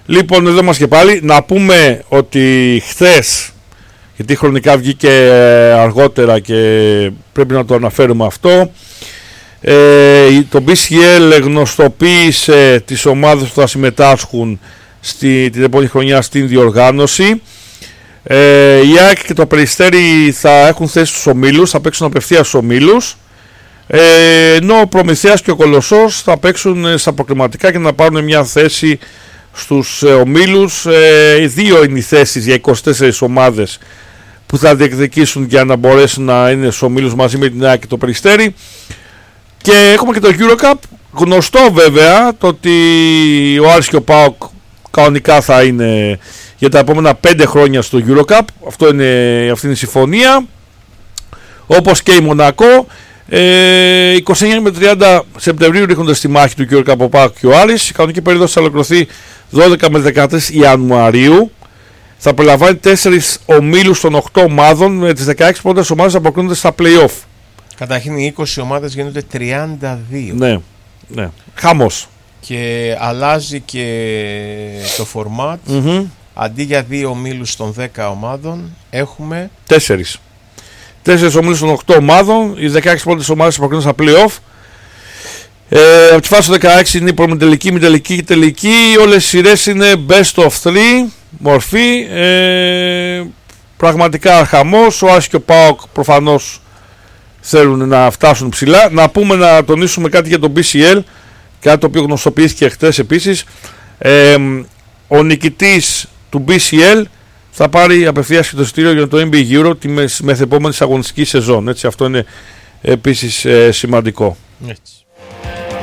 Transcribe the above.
Λοιπόν, εδώ μας και πάλι. Να πούμε ότι χθες, γιατί χρονικά βγήκε αργότερα και πρέπει να το αναφέρουμε αυτό, το BCL γνωστοποίησε τις ομάδες που θα συμμετάσχουν την επόμενη χρονιά στην διοργάνωση. Η ΑΕΚ και το Περιστέρι θα έχουν θέση στους ομίλους, θα παίξουν απευθείας στους ομίλους, ενώ ο Προμηθέας και ο Κολοσσός θα παίξουν στα προκριματικά και να πάρουν μια θέση στους ομίλους. Δύο είναι οι θέσεις για 24 ομάδες που θα διεκδικήσουν για να μπορέσουν να είναι στους ομίλους μαζί με την ΑΕΚ και το Περιστέρι. Και έχουμε και το EuroCup, γνωστό βέβαια το ότι ο Άρης και ο ΠΑΟΚ κανονικά θα είναι για τα επόμενα 5 χρόνια στο EuroCup. Αυτή είναι η συμφωνία, όπως και η Μονακό. 29 με 30 Σεπτεμβρίου ρίχνονται στη μάχη του EuroCup ο ΠΑΟΚ και ο Άρης. Η κανονική περίοδος θα ολοκληρωθεί 12 με 13 Ιανουαρίου. Θα περιλαμβάνει 4 ομίλους των 8 ομάδων, με τις 16 πρώτες ομάδες να προκρίνονται στα play-off. Καταρχήν οι 20 ομάδες γίνονται 32. Ναι, ναι. Χαμός. Και αλλάζει και το format. Αντί για 2 ομίλους των 10 ομάδων έχουμε 4 ομίλους των 8 ομάδων. Οι 16 πρώτες ομάδες θα προκρίνονται στα play-off. Από τη φάση 16 είναι η προμετελική, μητελική και τελική. Όλες οι σειρές είναι best of 3 μορφή. Πραγματικά χαμός. Ο Άρης και ο ΠΑΟΚ προφανώς θέλουν να φτάσουν ψηλά. Να πούμε, να τονίσουμε κάτι για το BCL, κάτι το οποίο γνωστοποιήθηκε χτες επίσης. Ο νικητής του BCL θα πάρει απευθείας και το εισιτήριο για το NBA Euro τη μεθεπόμενη αγωνιστική σεζόν. Έτσι, αυτό είναι επίσης σημαντικό. Έτσι.